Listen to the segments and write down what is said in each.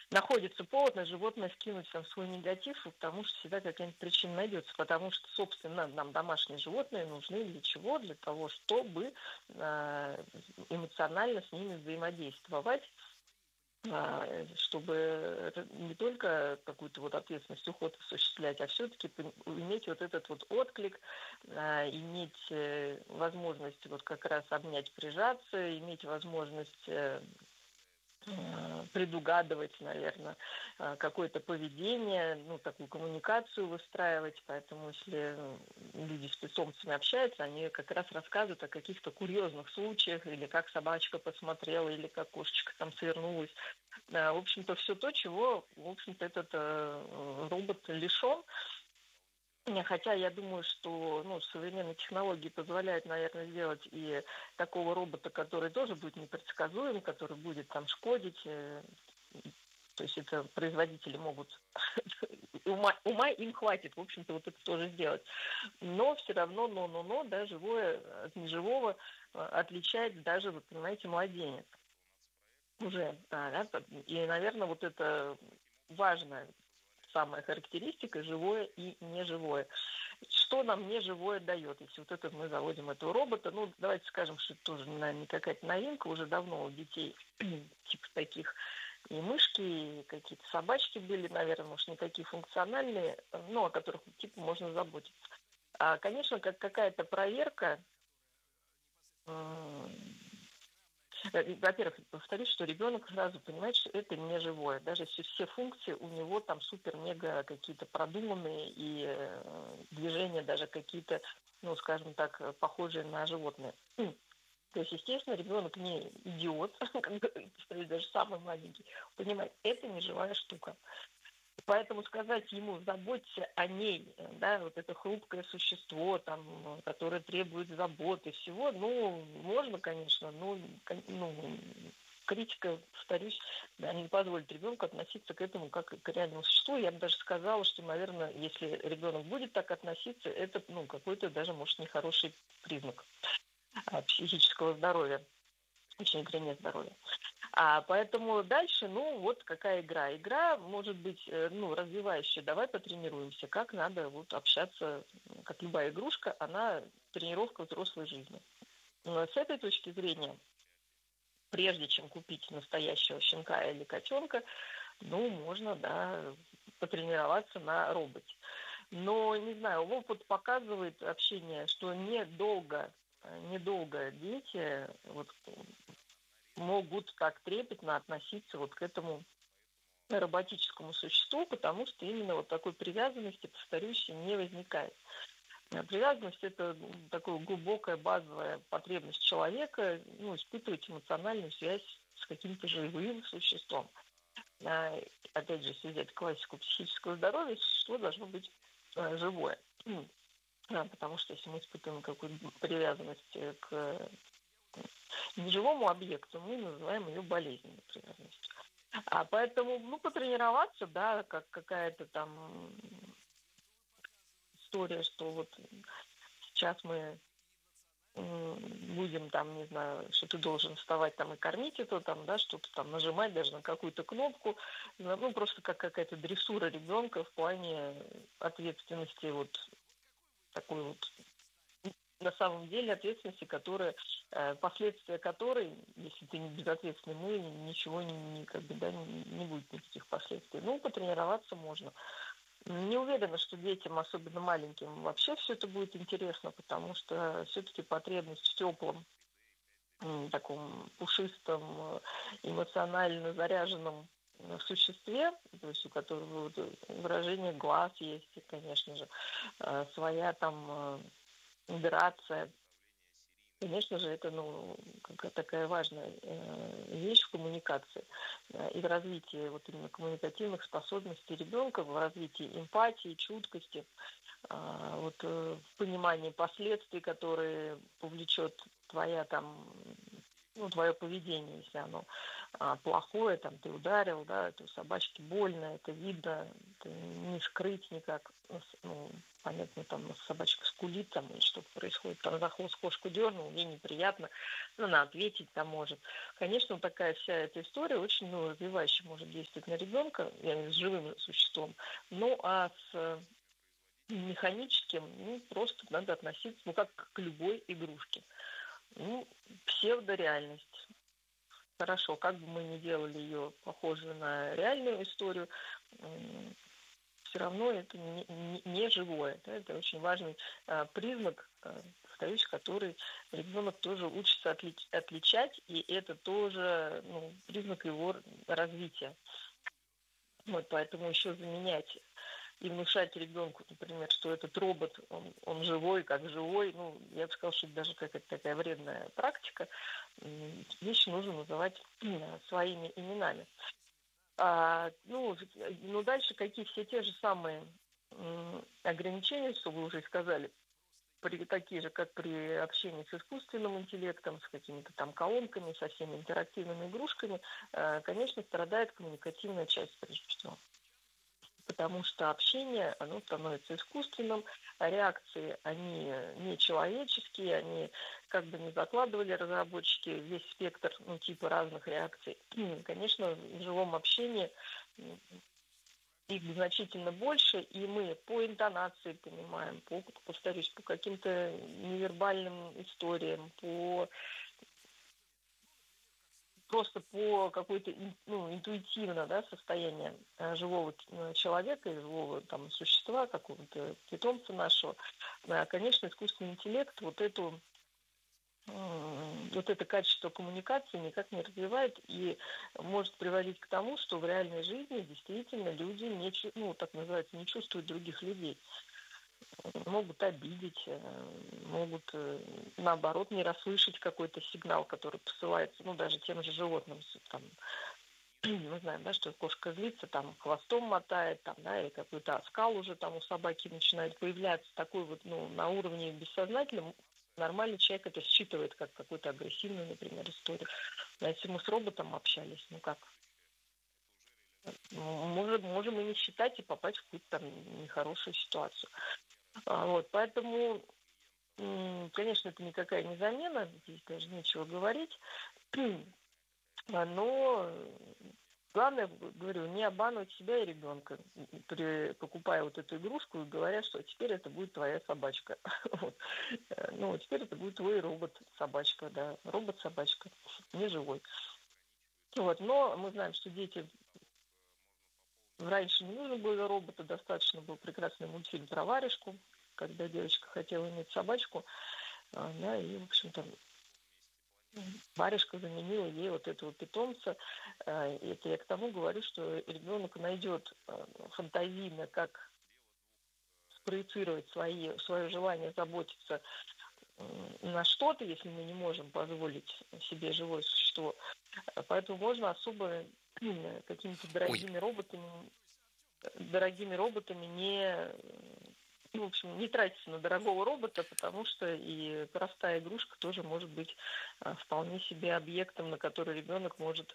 находится повод на животное скинуть там свой негатив, потому что всегда какая-нибудь причина найдется. Потому что, собственно, нам домашние животные нужны для чего? Для того, чтобы эмоционально с ними взаимодействовать, чтобы не только какую-то вот ответственность, уход осуществлять, а все-таки иметь вот этот вот отклик, иметь возможность вот как раз обнять, прижаться, иметь возможность предугадывать, наверное, какое-то поведение, ну, такую коммуникацию выстраивать. Поэтому если люди с питомцами общаются, они как раз рассказывают о каких-то курьезных случаях, или как собачка посмотрела, или как кошечка там свернулась. В общем-то, все то, чего, в общем-то, этот робот лишен. Хотя я думаю, что современные технологии позволяют, наверное, сделать и такого робота, который тоже будет непредсказуем, который будет там шкодить. То есть это производители могут, ума им хватит, в общем-то, вот это тоже сделать. Но все равно, да, живое от неживого отличает даже, вы понимаете, младенец уже. Да, и, наверное, вот это важная самая характеристика живое и неживое. Что нам неживое дает? Если вот это мы заводим этого робота, ну, давайте скажем, что это тоже, наверное, не какая-то новинка, уже давно у детей типа таких и мышки, и какие-то собачки были, наверное, может, не такие функциональные, но о которых типа можно заботиться. Конечно, как какая-то проверка. Во-первых, повторюсь, что ребенок сразу понимает, что это не живое. Даже если все функции у него там супер-мега какие-то продуманные и движения даже какие-то, ну, скажем так, похожие на животные. То есть, естественно, ребенок не идиот, даже самый маленький, понимает, это не живая штука. Поэтому сказать ему, заботься о ней, да, вот это хрупкое существо, там, которое требует заботы, всего, ну, можно, конечно, но критика, повторюсь, да, не позволит ребенку относиться к этому как к реальному существу. Я бы даже сказала, что, наверное, если ребенок будет так относиться, это, какой-то даже, может, нехороший признак психического здоровья, точнее говоря, нет здоровья. Поэтому дальше, вот какая игра. Игра может быть, развивающая. Давай потренируемся, как надо вот общаться, как любая игрушка, она тренировка взрослой жизни. Но с этой точки зрения, прежде чем купить настоящего щенка или котенка, можно, да, потренироваться на роботе. Но, не знаю, опыт показывает общение, что недолго дети могут так трепетно относиться вот к этому роботическому существу, потому что именно вот такой привязанности, повторюсь, не возникает. Привязанность – это такая глубокая базовая потребность человека, испытывать эмоциональную связь с каким-то живым существом. Опять же, если взять классику психического здоровья, существо должно быть живое. Потому что если мы испытываем какую-то привязанность к неживому объекту, мы называем ее болезненной привязанностью. Поэтому, потренироваться, да, как какая-то там история, что вот сейчас мы будем там, не знаю, что ты должен вставать там и кормить это там, да, что-то там нажимать даже на какую-то кнопку, просто как какая-то дрессура ребенка в плане ответственности вот такой вот на самом деле ответственности, последствия которой, если ты не безответственный, ничего не будет никаких последствий. Потренироваться можно. Не уверена, что детям, особенно маленьким, вообще все это будет интересно, потому что все-таки потребность в теплом, таком пушистом, эмоционально заряженном существе, то есть у которого выражение глаз есть, и, конечно же, своя там модерация. Конечно же, это такая важная вещь в коммуникации и в развитии вот именно коммуникативных способностей ребенка, в развитии эмпатии, чуткости, в понимании последствий, которые повлечет твоя там ну, твое поведение, если оно плохое, там, ты ударил, да, это у собачки больно, это видно, это не скрыть никак. Ну, понятно, там собачка скулит, там, или что-то происходит, там, за хвост кошку дернул, ей неприятно, ну, она ответить там может. Конечно, вот такая вся эта история очень, ну, развивающе может действовать на ребенка, я имею в виду с живым существом. Ну, а с механическим, ну, просто надо относиться, ну, как к любой игрушке. Ну, псевдореальность. Хорошо, как бы мы ни делали ее похожую на реальную историю, все равно это не живое. Да? Это очень важный признак, повторюсь, который ребенок тоже учится отличать, и это тоже, ну, признак его развития. Вот, поэтому еще заменять и внушать ребенку, например, что этот робот, он живой, как живой, ну, я бы сказала, что это даже какая-то такая вредная практика. Вещи нужно называть своими именами. Ну, дальше какие все те же самые ограничения, что вы уже сказали, такие же, как при общении с искусственным интеллектом, с какими-то там колонками, со всеми интерактивными игрушками, конечно, страдает коммуникативная часть прежде всего. Потому что общение, оно становится искусственным, а реакции, они нечеловеческие, они как бы не закладывали разработчики весь спектр, ну, типа разных реакций. Конечно, в живом общении их значительно больше, и мы по интонации понимаем, повторюсь, по каким-то невербальным историям, просто по какой-то, ну, интуитивно, да, состояние живого человека, живого там существа, какого-то питомца нашего, конечно, искусственный интеллект вот это качество коммуникации никак не развивает и может приводить к тому, что в реальной жизни действительно люди ну, так называется, не чувствуют других людей. Могут обидеть, могут, наоборот, не расслышать какой-то сигнал, который посылается, ну, даже тем же животным, там, мы знаем, да, что кошка злится, там, хвостом мотает, там, да, или какой-то оскал уже там у собаки начинает появляться, такой вот, ну, на уровне бессознательном, нормальный человек это считывает как какую-то агрессивную, например, историю. А если мы с роботом общались, ну как? Можем и не считать, и попасть в какую-то там нехорошую ситуацию. Вот, поэтому, конечно, это никакая не замена, здесь даже нечего говорить, но главное, говорю, не обманывать себя и ребенка, покупая вот эту игрушку и говоря, что теперь это будет твоя собачка. Вот. Ну, теперь это будет твой робот-собачка, да, робот-собачка, не живой. Вот. Но мы знаем, что дети раньше не нужно было робота, достаточно был прекрасный мультфильм про варежку, когда девочка хотела иметь собачку, да, и, в общем-то, варежка заменила ей вот этого питомца. Это я к тому говорю, что ребенок найдет фантазийно, как спроецировать свое желание заботиться на что-то, если мы не можем позволить себе живое существо. Поэтому можно особо какими-то Ой, дорогими роботами не, ну, в общем, не тратиться на дорогого робота, потому что и простая игрушка тоже может быть вполне себе объектом, на который ребенок может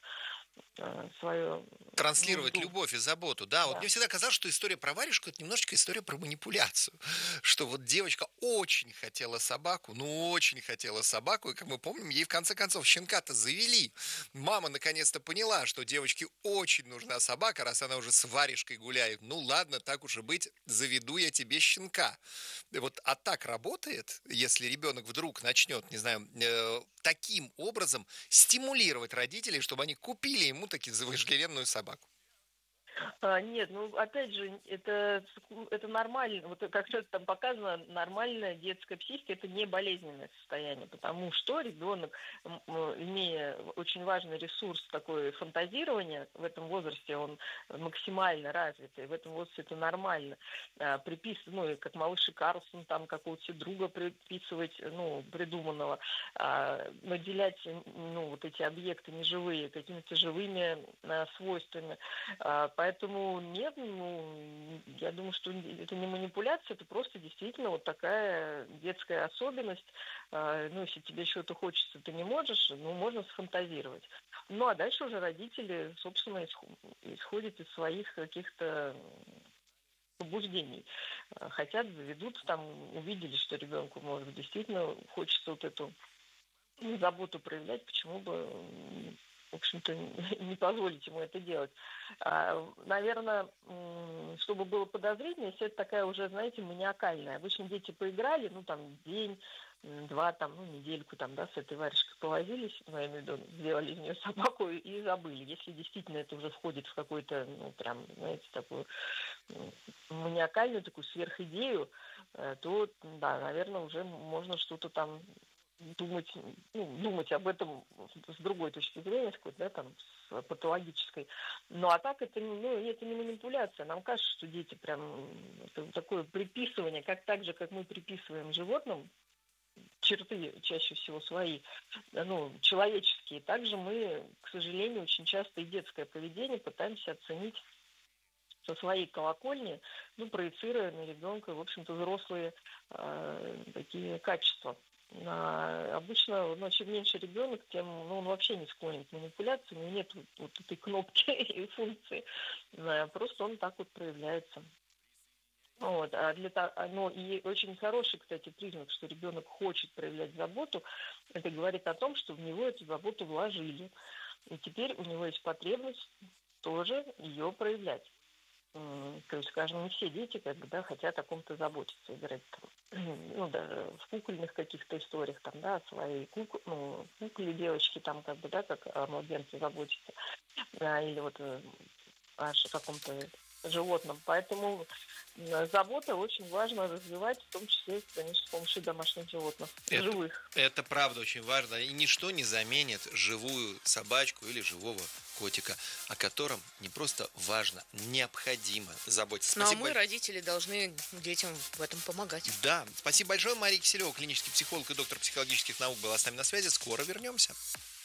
свою транслировать нужду. любовь и заботу. Да, вот Да. мне всегда казалось, что история про варежку — это немножечко история про манипуляцию. Что вот девочка очень хотела собаку, ну очень хотела собаку, и, как мы помним, ей в конце концов щенка-то завели. Мама наконец-то поняла, что девочке очень нужна собака, раз она уже с варежкой гуляет. Ну ладно, так уж и быть, заведу я тебе щенка. Вот, а так работает, если ребенок вдруг начнет, не знаю, таким образом стимулировать родителей, чтобы они купили ему таки вожделенную собаку? Нет, ну опять же, это нормально, вот как сейчас там показано, нормальная детская психика это не болезненное состояние, потому что ребенок, имея очень важный ресурс такой фантазирования, в этом возрасте он максимально развит, и в этом возрасте это нормально. Ну, и как малыш Карлсон, там какого-то себе друга приписывать, ну, придуманного, наделять, ну, вот эти объекты неживые какими-то живыми свойствами. Поэтому нет, я думаю, что это не манипуляция, это просто действительно вот такая детская особенность. Если тебе чего-то хочется, ты не можешь, можно сфантазировать. А дальше уже родители, собственно, исходят из своих каких-то побуждений. Хотят, заведут, увидели, что ребенку, может быть, действительно хочется вот эту заботу проявлять, почему бы, в общем-то, не позволить ему это делать. Наверное, чтобы было подозрение, если это такая уже, знаете, маниакальная. Обычно дети поиграли, день, два, недельку, с этой варежкой повозились, я имею в виду, сделали из нее собаку и забыли. Если действительно это уже входит в какую-то, такую маниакальную, такую сверхидею, то, да, наверное, уже можно что-то думать об этом с другой точки зрения, с какой-то, с патологической. А так это не манипуляция. Нам кажется, что дети прям это такое приписывание, так же, как мы приписываем животным черты чаще всего свои, человеческие. Также мы, к сожалению, очень часто и детское поведение пытаемся оценить со своей колокольни, проецируя на ребенка, в общем-то, взрослые такие качества. Обычно, чем меньше ребенок, тем он вообще не склонен к манипуляции, у него нет вот этой кнопки и функции. Просто он так вот проявляется. И очень хороший, кстати, признак, что ребенок хочет проявлять заботу, это говорит о том, что в него эту заботу вложили. И теперь у него есть потребность тоже ее проявлять. То есть, скажем, не все дети хотят о ком-то заботиться, играть даже в кукольных каких-то историях, о своей кукле девочки, как о младенце заботиться, или о каком-то животном. Поэтому забота очень важно развивать, в том числе, конечно, с помощью домашних животных, живых. Это правда очень важно. И ничто не заменит живую собачку или живого котика, о котором не просто важно, необходимо заботиться. Мы, родители, должны детям в этом помогать. Да, спасибо большое. Мария Киселева, клинический психолог и доктор психологических наук, была с нами на связи. Скоро вернемся.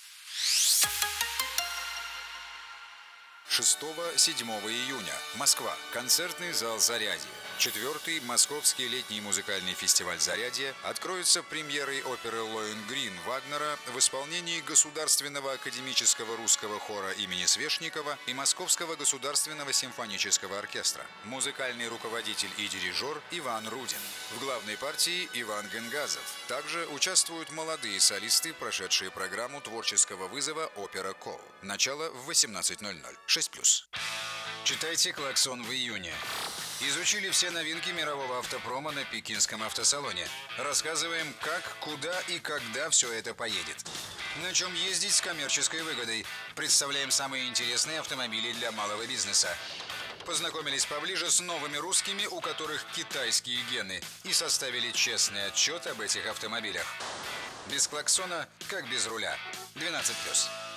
6-7 июня. Москва. Концертный зал «Зарядье». 4-й Московский летний музыкальный фестиваль «Зарядье» откроется премьерой оперы «Лоэнгрин» Вагнера в исполнении Государственного академического русского хора имени Свешникова и Московского государственного симфонического оркестра. Музыкальный руководитель и дирижер Иван Рудин. В главной партии Иван Генгазов. Также участвуют молодые солисты, прошедшие программу творческого вызова «Опера Кол». Начало в 18:00. 6+. Читайте «Клаксон» в июне. Изучили все новинки мирового автопрома на Пекинском автосалоне. Рассказываем, как, куда и когда все это поедет. На чем ездить с коммерческой выгодой. Представляем самые интересные автомобили для малого бизнеса. Познакомились поближе с новыми русскими, у которых китайские гены, и составили честный отчет об этих автомобилях. Без клаксона, как без руля. 12+.